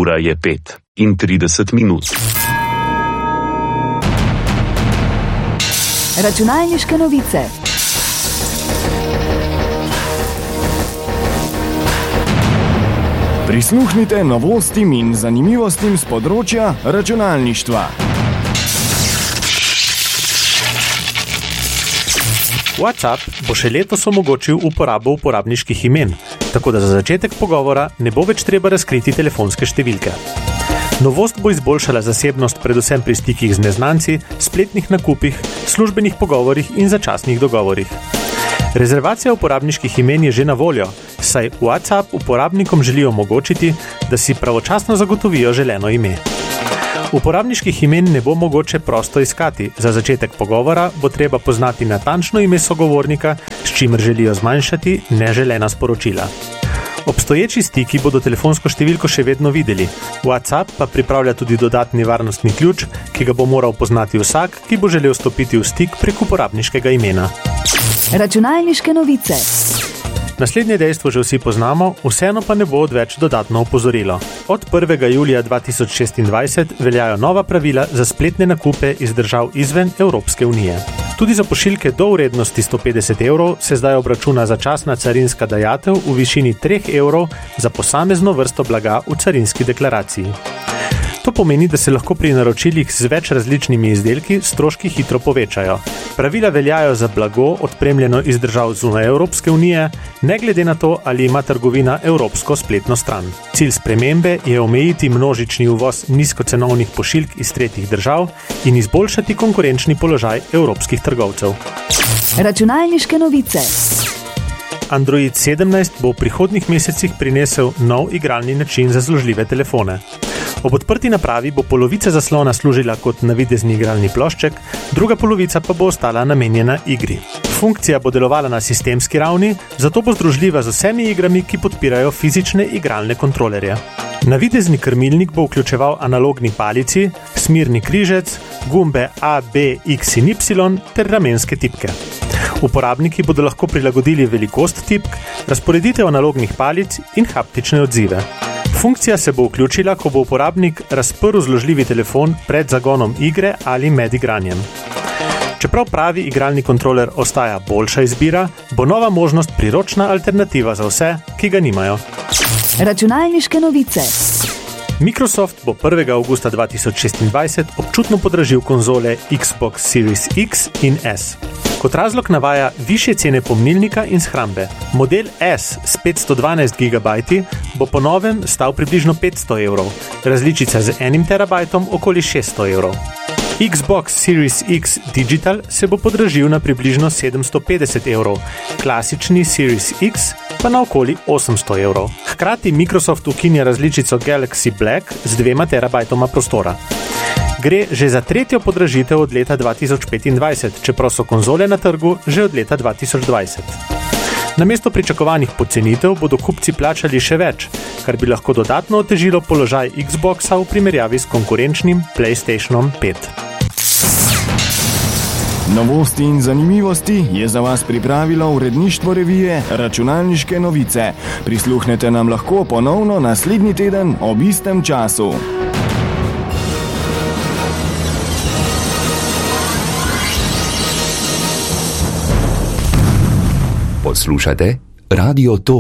Ura je 5:30. Računalniške novice. Prisluhnite novostim in zanimivostim z področja računalništva. WhatsApp bo še letos omogočil uporabo uporabniških imen, tako da za začetek pogovora ne bo več treba razkriti telefonske številke. Novost bo izboljšala zasebnost predvsem pri stikih z neznanci, spletnih nakupih, službenih pogovorih in začasnih dogovorih. Rezervacija uporabniških imen je že na voljo, saj WhatsApp uporabnikom želi omogočiti, da si pravočasno zagotovijo želeno ime. Uporabniških imen ne bo mogoče prosto iskati. Za začetek pogovora bo treba poznati natančno ime sogovornika, s čimer želijo zmanjšati neželena sporočila. Obstoječi stiki bodo telefonsko številko še vedno videli. WhatsApp pa pripravlja tudi dodatni varnostni ključ, ki ga bo moral poznati vsak, ki bo želel stopiti v stik prek uporabniškega imena. Računalniške novice. Naslednje dejstvo že vsi poznamo, vseeno pa ne bo odveč dodatno opozorilo. Od 1. julija 2026 veljajo nova pravila za spletne nakupe iz držav izven Evropske unije. Tudi za pošiljke do vrednosti 150 evrov se zdaj obračuna začasna carinska dajatev v višini 3 evrov za posamezno vrsto blaga v carinski deklaraciji. To pomeni, da se lahko pri naročilih z več različnimi izdelki stroški hitro povečajo. Pravila veljajo za blago odpremljeno iz držav zunaj Evropske unije, ne glede na to, ali ima trgovina evropsko spletno stran. Cilj spremembe je omejiti množični uvoz nizkocenovnih pošiljk iz tretjih držav in izboljšati konkurenčni položaj evropskih trgovcev. Računalniške novice. Android 17 bo v prihodnjih mesecih prinesel nov igralni način za zložljive telefone. Ob odprti napravi bo polovica zaslona služila kot navidezni igralni plošček, druga polovica pa bo ostala namenjena igri. Funkcija bo delovala na sistemski ravni, zato bo združljiva z vsemi igrami, ki podpirajo fizične igralne kontrolerje. Navidezni krmilnik bo vključeval analogni palici, smirni križec, gumbe A, B, X in Y ter ramenske tipke. Uporabniki bodo lahko prilagodili velikost tipk, razporeditev analognih palic in haptične odzive. Funkcija se bo vključila, ko bo uporabnik razprl zložljivi telefon pred zagonom igre ali med igranjem. Čeprav pravi igralni kontroler ostaja boljša izbira, bo nova možnost priročna alternativa za vse, ki ga nimajo. Računalniške novice. Microsoft bo 1. avgusta 2026 občutno podražil konzole Xbox Series X in S. Kot razlog navaja višje cene pomnilnika in shrambe. Model S s 512 GB bo po novem stal približno 500 evrov, različica z 1 terabajtom okoli 600 evrov. Xbox Series X Digital se bo podražil na približno 750 evrov, klasični Series X pa na okoli 800 evrov. Hkrati Microsoft ukinja različico Galaxy Black z 2 terabajtoma prostora. Gre že za tretjo podražitev od leta 2025, čeprav so konzole na trgu že od leta 2020. Namesto pričakovanih pocenitev bodo kupci plačali še več, kar bi lahko dodatno otežilo položaj Xboxa v primerjavi s konkurenčnim PlayStationom 5. Novosti in zanimivosti je za vas pripravilo uredništvo revije Računalniške novice. Prisluhnete nam lahko ponovno naslednji teden ob istem času. Poslušate Radio To.